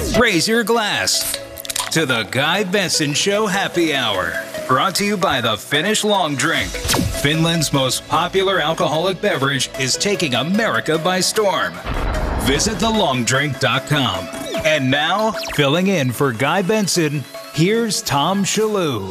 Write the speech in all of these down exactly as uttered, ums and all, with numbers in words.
Raise your glass to the Guy Benson Show Happy Hour. Brought to you by the Finnish Long Drink. Finland's most popular alcoholic beverage is taking America by storm. Visit the long drink dot com. And now, filling in for Guy Benson, here's Tom Shillue.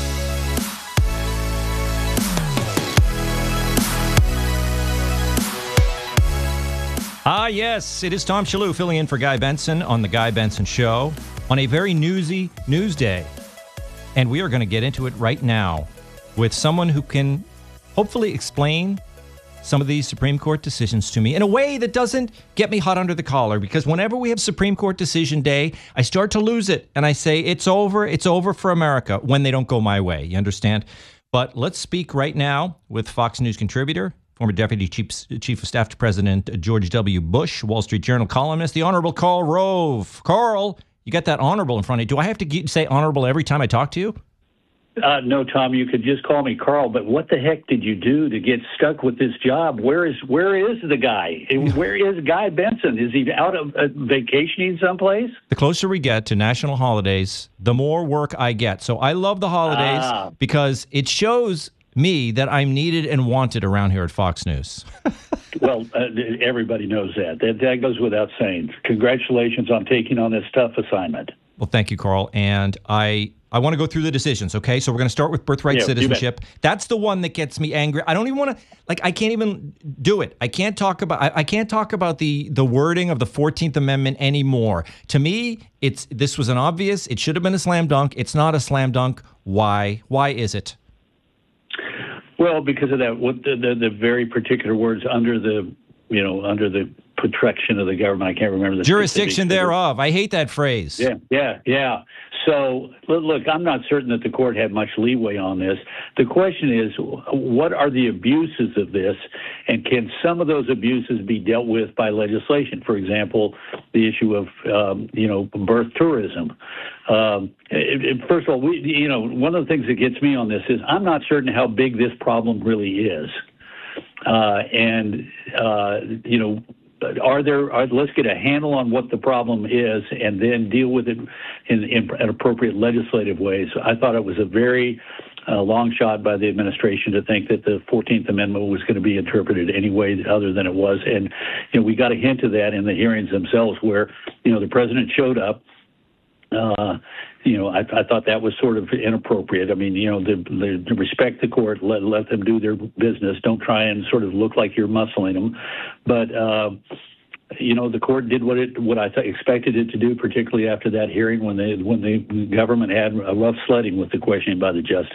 Ah, yes, it is Tom Shillue filling in for Guy Benson on The Guy Benson Show on a very newsy news day. And we are going to get into it right now with someone who can hopefully explain some of these Supreme Court decisions to me in a way that doesn't get me hot under the collar, because whenever we have Supreme Court decision day, I start to lose it and I say, it's over, it's over for America when they don't go my way. You understand? But let's speak right now with Fox News contributor, former Deputy Chief, Chief of Staff to President George W. Bush, Wall Street Journal columnist, the Honorable Karl Rove. Karl, you got that honorable in front of you. Do I have to get, say honorable every time I talk to you? Uh, no, Tom, you could just call me Karl, but what the heck did you do to get stuck with this job? Where is where is the guy? Where is Guy Benson? Is he out of uh, vacationing someplace? The closer we get to national holidays, the more work I get. So I love the holidays ah. because it shows me that I'm needed and wanted around here at Fox News. Well, uh, everybody knows that. that. That goes without saying. Congratulations on taking on this tough assignment. Well, thank you, Karl. And I... I want to go through the decisions, okay? So we're going to start with birthright yeah, citizenship. That's the one that gets me angry. I don't even want to, like, I can't even do it. I can't talk about, I, I can't talk about the the wording of the fourteenth Amendment anymore. To me, it's this was an obvious, it should have been a slam dunk. It's not a slam dunk. Why? Why is it? Well, because of that, what the, the, the very particular words under the, you know, under the protection of the government. I can't remember the jurisdiction thereof. I hate that phrase. Yeah, yeah, yeah. So, look, I'm not certain that the court had much leeway on this. The question is, what are the abuses of this, and can some of those abuses be dealt with by legislation? For example, the issue of, um, you know, birth tourism. Um, it, it, first of all, we, you know, one of the things that gets me on this is I'm not certain how big this problem really is. Uh, and, uh, you know, Are there? Are, let's get a handle on what the problem is, and then deal with it in, in, in appropriate legislative ways. I thought it was a very uh, long shot by the administration to think that the fourteenth Amendment was going to be interpreted any way other than it was, and you know we got a hint of that in the hearings themselves, where you know the president showed up. Uh, you know, I, I thought that was sort of inappropriate. I mean, you know, the, the, the respect the court, let let them do their business. Don't try and sort of look like you're muscling them. But uh, you know, the court did what it what I th- expected it to do, particularly after that hearing when they when the government had a rough sledding with the questioning by the justice.